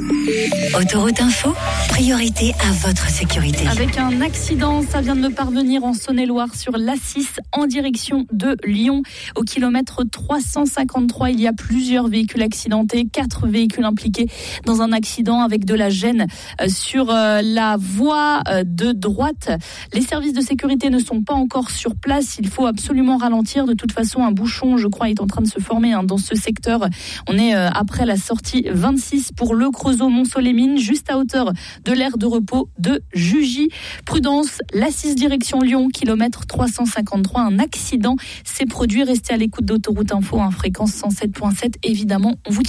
Autoroute Info, priorité à votre sécurité. Avec un accident, ça vient de me parvenir en Saône-et-Loire sur l'A6 en direction de Lyon. Au kilomètre 353, il y a plusieurs véhicules accidentés, 4 véhicules impliqués dans un accident avec de la gêne sur la voie de droite. Les services de sécurité ne sont pas encore sur place. Il faut absolument ralentir. De toute façon, un bouchon, je crois, est en train de se former dans ce secteur. On est après la sortie 26 pour le Creusot-Montceau-les-Mines, juste à hauteur de l'aire de repos de Jugy. Prudence, l'A6 direction Lyon, kilomètre 353. Un accident s'est produit. Restez à l'écoute d'Autoroute Info, fréquence 107.7. Évidemment, on vous